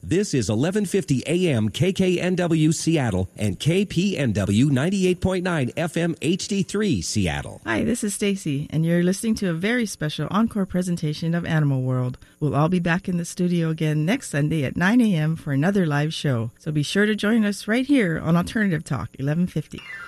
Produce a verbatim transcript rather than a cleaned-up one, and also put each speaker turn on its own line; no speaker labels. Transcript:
This is eleven fifty A M K K N W Seattle and K P N W ninety-eight point nine F M H D three Seattle.
Hi, this is Stacy, and you're listening to a very special encore presentation of Animal World. We'll all be back in the studio again next Sunday at nine a.m. for another live show. So be sure to join us right here on Alternative Talk, eleven fifty.